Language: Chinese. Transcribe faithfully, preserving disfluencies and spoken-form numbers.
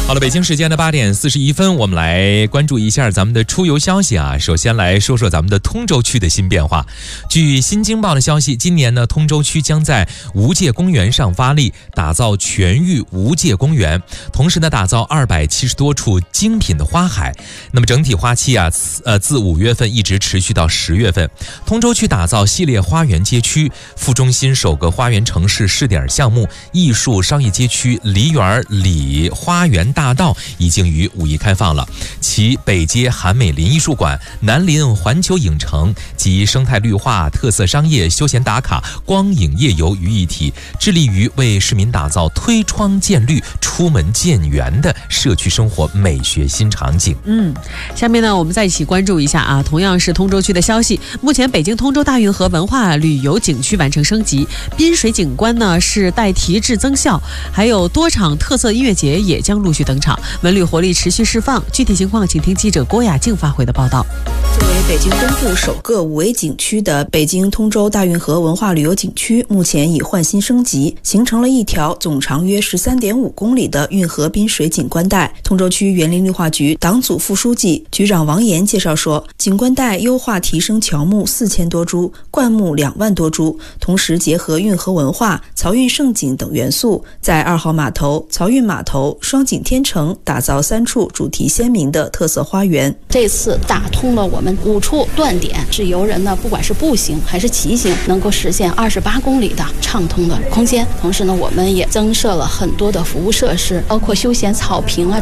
好了，北京时间的八点四十一分，我们来关注一下咱们的出游消息啊。首先来说说咱们的通州区的新变化。据新京报的消息，今年呢，通州区将在无界公园上发力，打造全域无界公园，同时呢，打造二百七十多处精品的花海。那么整体花期啊，呃，自五月份一直持续到十月份。通州区打造系列花园街区，副中心首个花园城市试点项目艺术商业街区梨园里花园大道已经于五一开放了，其北街韩美林艺术馆、南临环球影城及生态绿化、特色商业、休闲打卡、光影夜游于一体，致力于为市民打造推窗见绿、出门见园的社区生活美学新场景。 嗯，下面呢，我们再一起关注一下啊，同样是通州区的消息。目前，北京通州大运河文化旅游景区完成升级，滨水景观呢是待提质增效，还有多场特色音乐节也将陆续登场，文旅活力持续释放。具体情况，请听记者郭雅静发回的报道。 作为北京东部首个五 A 景区的北京通州大运河文化旅游景区，目前已换新升级，形成了一条总长约 十三点五公里的运河滨水景观带。通州区园林绿化局党组副书记、局长王岩介绍说，景观带优化提升乔木四千多株，灌木两万多株，同时结合运河文化、漕运胜景等元素，在二号码头、漕运码头、双井天城打造三处主题鲜明的特色花园。 这次打通了我们五处断点，是游人呢，不管是步行还是骑行，能够实现二十八公里的畅通的空间。同时呢，我们也增设了很多的服务设施，包括休闲草坪啊、